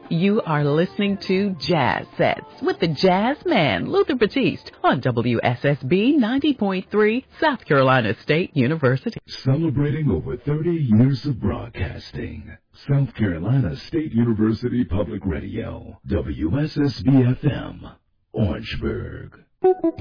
You are listening to Jazz Sets with the Jazz Man, Luther Batiste, on WSSB 90.3, South Carolina State University. Celebrating over 30 years of broadcasting. South Carolina State University Public Radio, WSSB FM, Orangeburg.